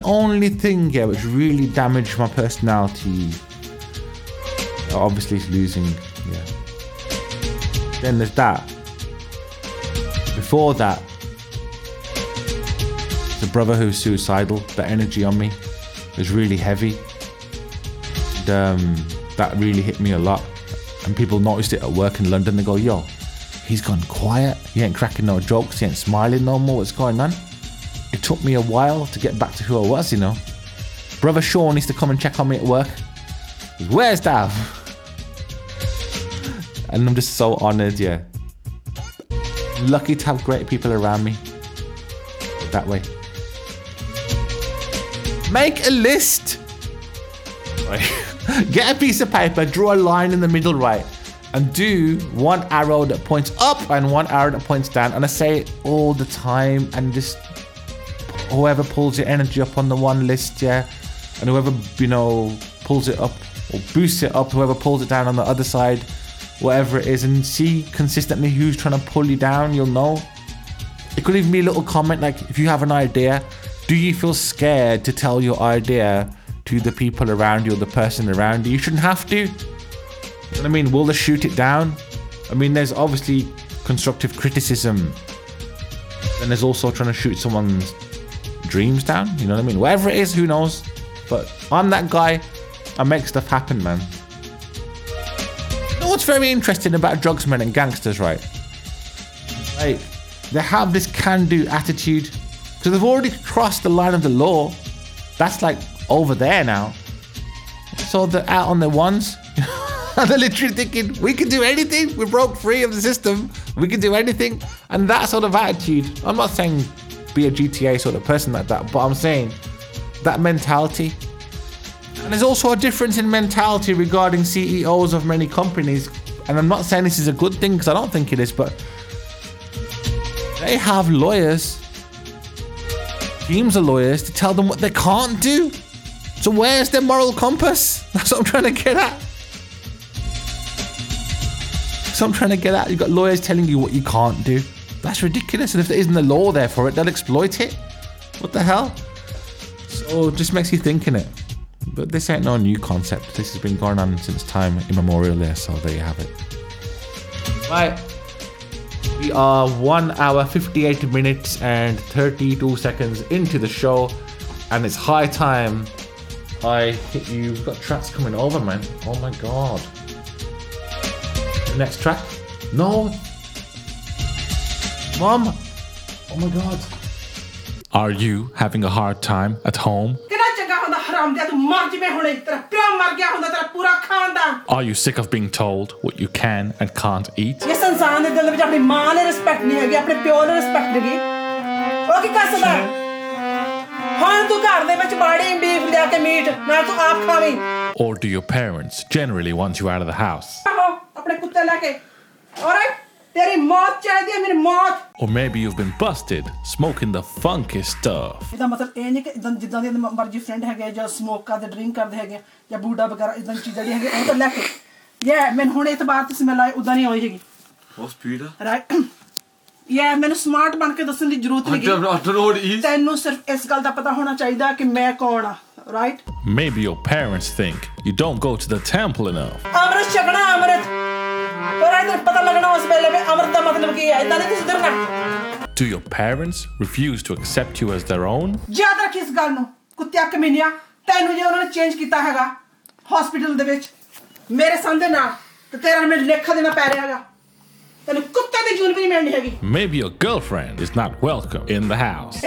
only thing, which really damaged my personality. Obviously, it's losing. Yeah. Then there's that. Before that, the brother who's suicidal. The energy on me was really heavy. And, that really hit me a lot. And people noticed it at work in London. They go, "Yo, he's gone quiet. He ain't cracking no jokes. He ain't smiling no more. What's going on?" It took me a while to get back to who I was, Brother Sean used to come and check on me at work. "Where's Dav?" And I'm just so honoured, Lucky to have great people around me. That way. Make a list. Get a piece of paper, draw a line in the middle, right? And do one arrow that points up and one arrow that points down. And I say it all the time. And just whoever pulls your energy up on the one list, and whoever, pulls it up or boosts it up, whoever pulls it down on the other side, whatever it is, and see consistently who's trying to pull you down, you'll know. It could even be a little comment like, if you have an idea, do you feel scared to tell your idea to the people around you or the person around you? You shouldn't have to. You know what I mean? Will they shoot it down? I mean, there's obviously constructive criticism. And there's also trying to shoot someone's dreams down. You know what I mean? Whatever it is, who knows? But I'm that guy. I make stuff happen, man. You know what's very interesting about drugsmen and gangsters, right? Like, they have this can-do attitude. Because they've already crossed the line of the law. That's like over there now. So they're out on their ones. And they're literally thinking, we can do anything. We broke free of the system. We can do anything. And that sort of attitude. I'm not saying be a GTA sort of person like that. But I'm saying that mentality. And there's also a difference in mentality regarding CEOs of many companies. And I'm not saying this is a good thing, because I don't think it is. But they have lawyers, teams of lawyers, to tell them what they can't do. So where's their moral compass? That's what I'm trying to get at. You've got lawyers telling you what you can't do. That's ridiculous. And if there isn't a law there for it, they'll exploit it. What the hell? So it just makes you think, innit? But this ain't no new concept. This has been going on since time immemorial there. So there you have it. Right. We are 1 hour, 58 minutes and 32 seconds into the show. And it's high time I hit you. We've got tracks coming over, man. Oh my God. The next track? No. Mom. Oh my God. Are you having a hard time at home? Are you sick of being told what you can and can't eat? Or do your parents generally want you out of the house? Or maybe you've been busted smoking the funky stuff. What's Peter? Right. Yeah, मैंने smart बन के दसने की जरूरत नहीं है। तैनू सिर्फ इस गल दा पता होना चाहिए कि मैं कौन आ, right? Maybe your parents think you don't go to the temple enough. अमृत छकना अमृत। और इधर पता लगना उस वेले में अमृत दा मतलब क्या है? इतना नहीं सुधरना। Do your parents refuse to accept you as their own? याद रख इस गल नू, कुत्तिया कमीनिया, तैनू जो उन्होंने change किया हैगा, hospital दे विच, मेरे संदे ना, तो तेरा हमें लेखा देना पै रहा हैगा। Maybe your girlfriend is not welcome in the house.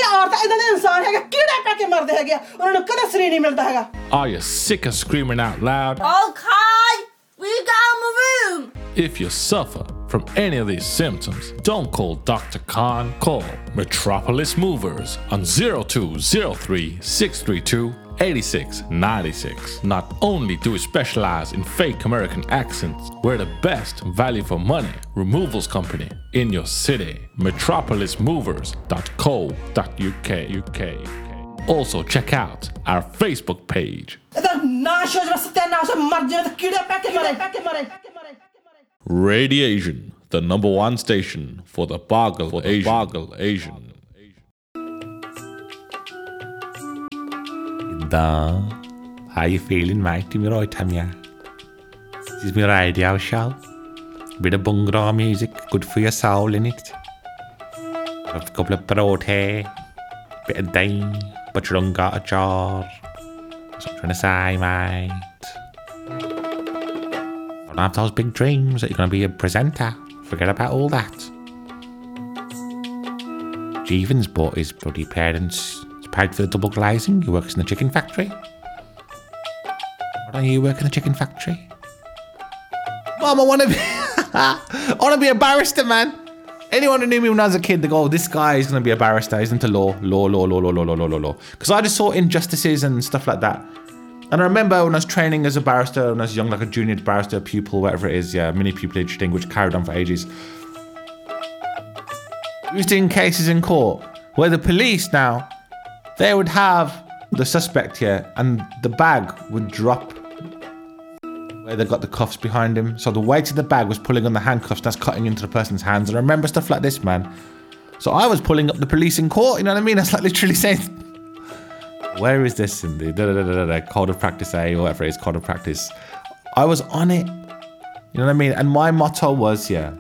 Are you sick of screaming out loud? Okay, we go in the room. If you suffer from any of these symptoms, don't call Dr. Khan. Call Metropolis Movers on 0203 632 8696. Not only do we specialize in fake American accents, we're the best value for money removals company in your city. metropolismovers.co.uk. Also check out our Facebook page. Radiation, the #1 station for the Boggle Asian. Da. How you feeling, mate? You right, Tam, yeah? This is my radio show. Bit of bungalow music, good for your soul, innit? Have a couple of parothe, bit of dane, but you don't got a jar. That's what I'm trying to say, mate. Don't have those big dreams that you're going to be a presenter. Forget about all that. Jeevan's bought his bloody parents. He's paid for the double glazing. He works in the chicken factory. Why don't you work in the chicken factory? Mom, I want to be... I want to be a barrister, man. Anyone who knew me when I was a kid, they go, oh, this guy is going to be a barrister. He's into law. Because I just saw injustices and stuff like that. And I remember when I was training as a barrister, when I was young, like a junior barrister, a pupil, whatever it is, yeah, mini pupillage thing, which carried on for ages. We used to in cases in court where the police now, they would have the suspect here and the bag would drop where they got the cuffs behind him. So the weight of the bag was pulling on the handcuffs, that's cutting into the person's hands. And I remember stuff like this, man. So I was pulling up the police in court, you know what I mean? That's like literally saying, where is this in the code of practice A or whatever it is, code of practice. I was on it, you know what I mean? And my motto was, yeah,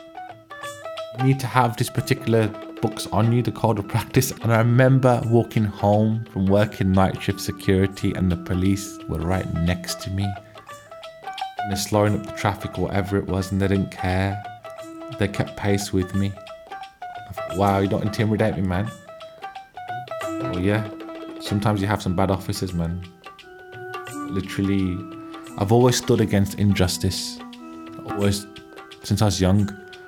you need to have this particular books on you, the code of practice. And I remember walking home from working night shift security and the police were right next to me. And they're slowing up the traffic or whatever it was and they didn't care. They kept pace with me. I thought, wow, you don't intimidate me, man. Oh yeah, sometimes you have some bad officers, man. Literally, I've always stood against injustice. Always, since I was young.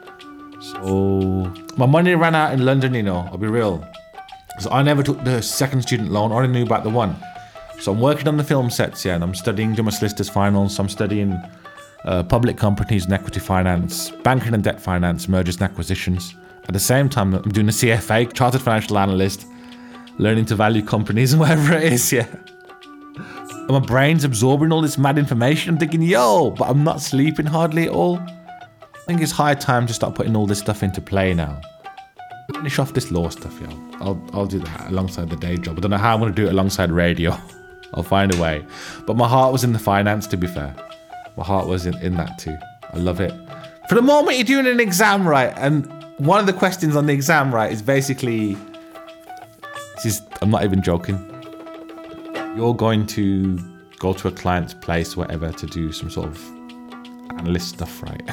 So, my money ran out in London, you know, I'll be real. So I never took the second student loan, I only knew about the one. So I'm working on the film sets, yeah, and I'm studying, doing my solicitor's finals. So I'm studying public companies and equity finance, banking and debt finance, mergers and acquisitions. At the same time, I'm doing a CFA, Chartered Financial Analyst, learning to value companies and whatever it is, yeah. And my brain's absorbing all this mad information. I'm thinking, yo, but I'm not sleeping hardly at all. I think it's high time to start putting all this stuff into play now. Finish off this law stuff, yo. I'll do that alongside the day job. I don't know how I'm going to do it alongside radio. I'll find a way. But my heart was in the finance, to be fair. My heart was in that too. I love it. For the moment you're doing an exam, right? And one of the questions on the exam, right, is basically... I'm not even joking. You're going to go to a client's place, whatever, to do some sort of analyst stuff, right?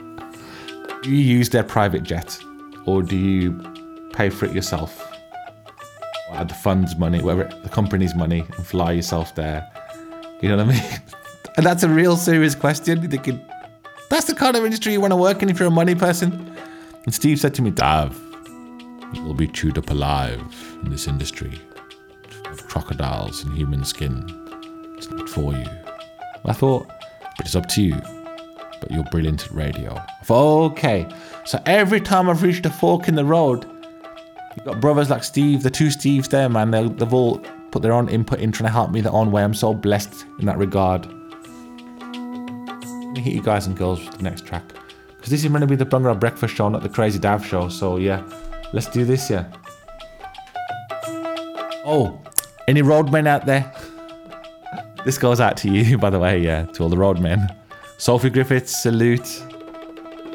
Do you use their private jet? Or do you pay for it yourself? Or the fund's money, whatever, the company's money, and fly yourself there? You know what I mean? And that's a real serious question. You're thinking, that's the kind of industry you want to work in if you're a money person? And Steve said to me, Dav, you will be chewed up alive in this industry of crocodiles and human skin. It's not for you. I thought, but it's up to you. But you're brilliant at radio. I thought, okay. So every time I've reached a fork in the road, you've got brothers like Steve, the two Steves there, man. They've all put their own input in trying to help me their own way. I'm so blessed in that regard. Let me hit you guys and girls with the next track. Because this is going to be the Bungalow Breakfast Show, not the Crazy Dav Show. So yeah, let's do this, yeah. Oh, any roadmen out there? This goes out to you, by the way, yeah, to all the roadmen. Sophie Griffiths, salute.